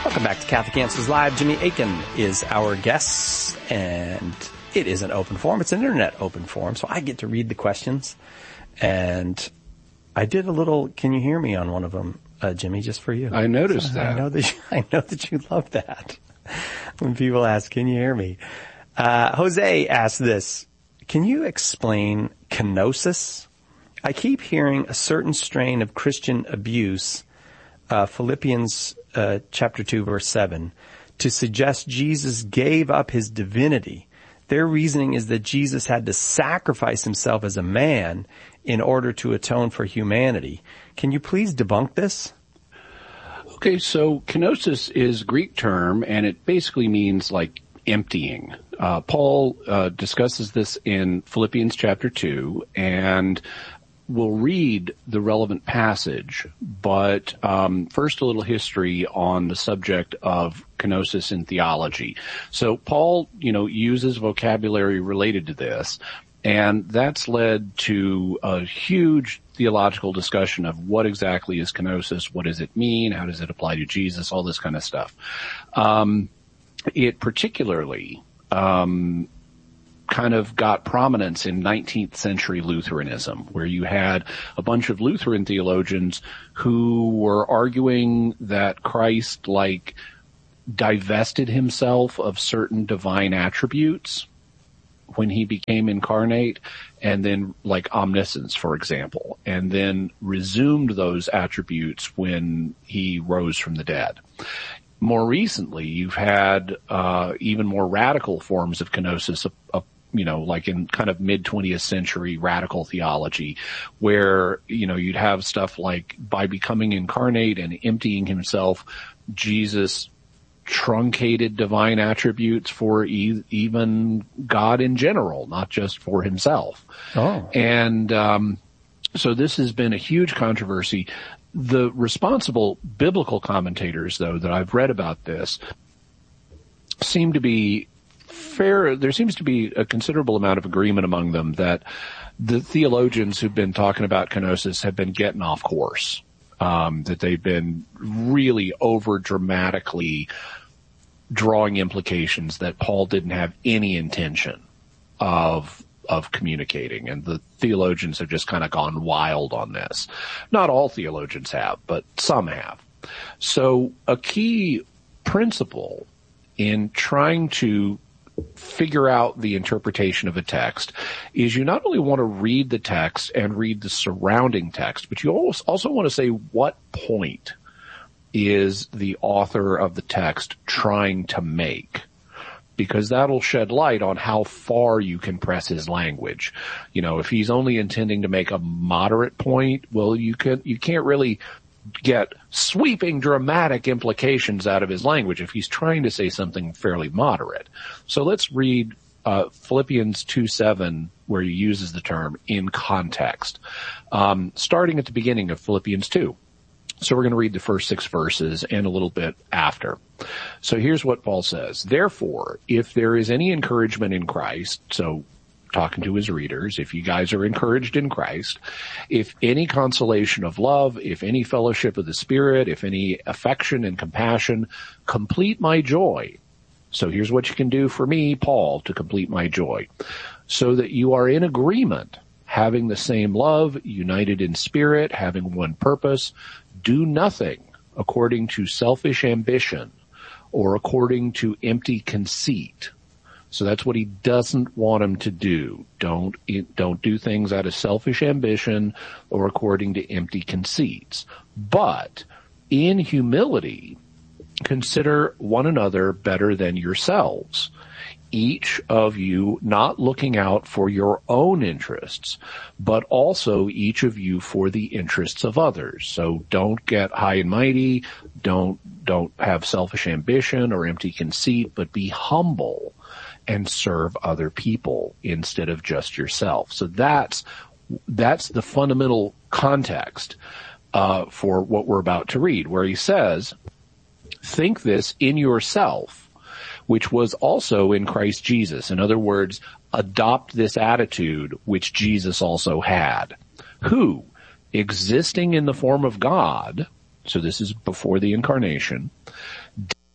Welcome back to Catholic Answers Live. Jimmy Akin is our guest, and it is an open forum. It's an internet open forum, so I get to read the questions. And I did a little, can you hear me on one of them, Jimmy, just for you? I noticed that. I know that you love that. When people ask, can you hear me? Jose asked this, can you explain kenosis? I keep hearing a certain strain of Christian abuse, Philippians chapter 2, verse 7, to suggest Jesus gave up his divinity. Their reasoning is that Jesus had to sacrifice himself as a man in order to atone for humanity. Can you please debunk this? Okay, so kenosis is a Greek term, and it basically means like emptying. Paul discusses this in Philippians chapter 2, and we'll read the relevant passage, but first a little history on the subject of kenosis in theology. So Paul, uses vocabulary related to this, and that's led to a huge theological discussion of what exactly is kenosis, what does it mean, how does it apply to Jesus, all this kind of stuff. It particularly kind of got prominence in 19th century Lutheranism, where you had a bunch of Lutheran theologians who were arguing that Christ, divested himself of certain divine attributes when he became incarnate, and then omniscience, for example, and then resumed those attributes when he rose from the dead. More recently, you've had even more radical forms of kenosis, in kind of mid-20th century radical theology, where, you'd have stuff like, by becoming incarnate and emptying himself, Jesus truncated divine attributes for even God in general, not just for himself. Oh. And so this has been a huge controversy. The responsible biblical commentators, though, that I've read about this seem to be fair. There seems to be a considerable amount of agreement among them that the theologians who've been talking about kenosis have been getting off course, that they've been really over dramatically drawing implications that Paul didn't have any intention of communicating, and the theologians have just kind of gone wild on this. Not all theologians have, but some have. So a key principle in trying to figure out the interpretation of a text is you not only want to read the text and read the surrounding text, but you also want to say what point is the author of the text trying to make, because that'll shed light on how far you can press his language. If he's only intending to make a moderate point, well, you can't really get sweeping dramatic implications out of his language if he's trying to say something fairly moderate. So let's read Philippians 2:7, where he uses the term in context, starting at the beginning of Philippians 2. So we're going to read the first 6 verses and a little bit after. So here's what Paul says. Therefore, if there is any encouragement in Christ, so talking to his readers, if you guys are encouraged in Christ, if any consolation of love, if any fellowship of the Spirit, if any affection and compassion, complete my joy. So here's what you can do for me, Paul, to complete my joy. So that you are in agreement, having the same love, united in spirit, having one purpose. Do nothing according to selfish ambition or according to empty conceit. So that's what he doesn't want him to do. Don't do things out of selfish ambition or according to empty conceits. But in humility, consider one another better than yourselves, each of you not looking out for your own interests, but also each of you for the interests of others. So don't get high and mighty, don't have selfish ambition or empty conceit, but be humble and serve other people instead of just yourself. So that's the fundamental context for what we're about to read, where he says, think this in yourself, which was also in Christ Jesus. In other words, adopt this attitude which Jesus also had, who, existing in the form of God, so this is before the incarnation,